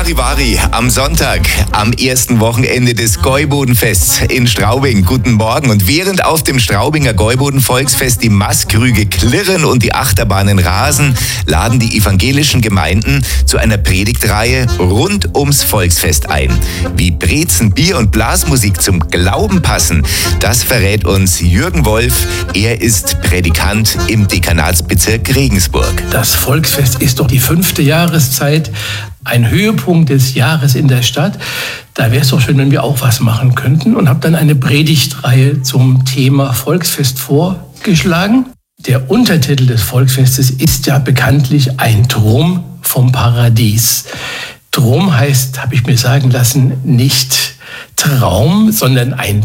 Charivari am Sonntag, am ersten Wochenende des Gäubodenfests in Straubing. Guten Morgen. Und während auf dem Straubinger Gäuboden-Volksfest die Mastkrüge klirren und die Achterbahnen rasen, laden die evangelischen Gemeinden zu einer Predigtreihe rund ums Volksfest ein. Wie Brezen, Bier und Blasmusik zum Glauben passen, das verrät uns Jürgen Wolf. Er ist Prädikant im Dekanatsbezirk Regensburg. Das Volksfest ist doch die 5. Jahreszeit, ein Höhepunkt des Jahres in der Stadt. Da wäre es doch schön, wenn wir auch was machen könnten, und habe dann eine Predigtreihe zum Thema Volksfest vorgeschlagen. Der Untertitel des Volksfestes ist ja bekanntlich ein Traum vom Paradies. Traum heißt, habe ich mir sagen lassen, nicht Traum, sondern ein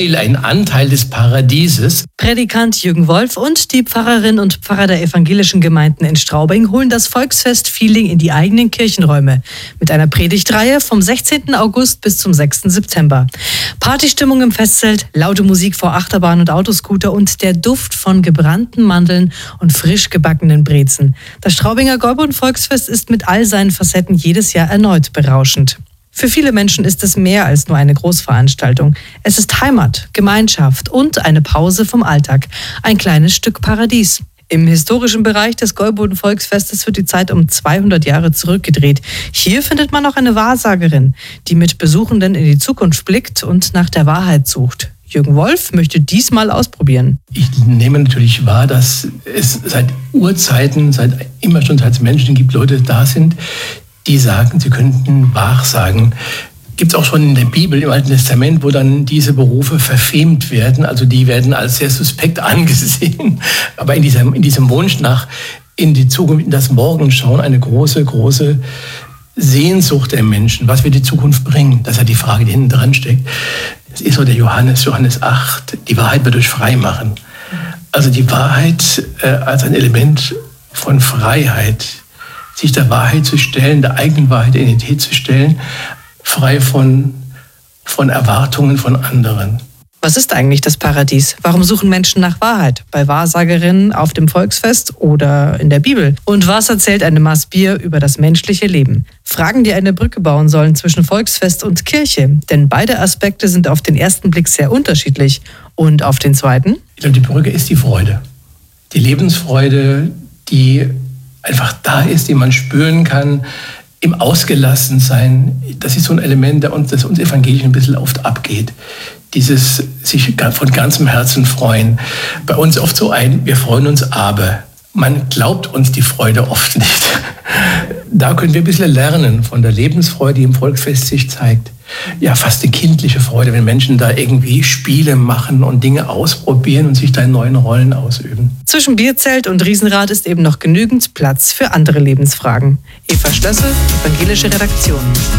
Anteil des Paradieses. Prädikant Jürgen Wolf und die Pfarrerin und Pfarrer der evangelischen Gemeinden in Straubing holen das Volksfest-Feeling in die eigenen Kirchenräume mit einer Predigtreihe vom 16. August bis zum 6. September. Partystimmung im Festzelt, laute Musik vor Achterbahn und Autoscooter und der Duft von gebrannten Mandeln und frisch gebackenen Brezen. Das Straubinger Gäuboden-Volksfest ist mit all seinen Facetten jedes Jahr erneut berauschend. Für viele Menschen ist es mehr als nur eine Großveranstaltung. Es ist Heimat, Gemeinschaft und eine Pause vom Alltag. Ein kleines Stück Paradies. Im historischen Bereich des Gäuboden-Volksfestes wird die Zeit um 200 Jahre zurückgedreht. Hier findet man auch eine Wahrsagerin, die mit Besuchenden in die Zukunft blickt und nach der Wahrheit sucht. Jürgen Wolf möchte diesmal ausprobieren. Ich nehme natürlich wahr, dass es seit Urzeiten, seit es Menschen gibt, Leute da sind, die sagen, sie könnten Wahrsagen. Gibt es auch schon in der Bibel, im Alten Testament, wo dann diese Berufe verfemt werden. Also die werden als sehr suspekt angesehen. Aber in diesem Wunsch nach in die Zukunft, in das Morgenschauen, eine große, große Sehnsucht der Menschen. Was wird die Zukunft bringen? Das ist ja die Frage, die hinten dran steckt. Das ist so der Johannes 8. Die Wahrheit wird euch frei machen. Also die Wahrheit als ein Element von Freiheit, sich der Wahrheit zu stellen, der eigenen Wahrheit, der Identität zu stellen, frei von Erwartungen von anderen. Was ist eigentlich das Paradies? Warum suchen Menschen nach Wahrheit? Bei Wahrsagerinnen auf dem Volksfest oder in der Bibel? Und was erzählt eine Maß Bier über das menschliche Leben? Fragen, die eine Brücke bauen sollen zwischen Volksfest und Kirche. Denn beide Aspekte sind auf den ersten Blick sehr unterschiedlich. Und auf den zweiten? Ich glaube, die Brücke ist die Freude. Die Lebensfreude, die einfach da ist, die man spüren kann, im Ausgelassensein. Das ist so ein Element, das uns Evangelischen ein bisschen oft abgeht. Dieses sich von ganzem Herzen freuen. Bei uns oft so wir freuen uns aber. Man glaubt uns die Freude oft nicht. Da können wir ein bisschen lernen von der Lebensfreude, die im Volksfest sich zeigt. Ja, fast eine kindliche Freude, wenn Menschen da irgendwie Spiele machen und Dinge ausprobieren und sich da in neuen Rollen ausüben. Zwischen Bierzelt und Riesenrad ist eben noch genügend Platz für andere Lebensfragen. Eva Stössel, evangelische Redaktion.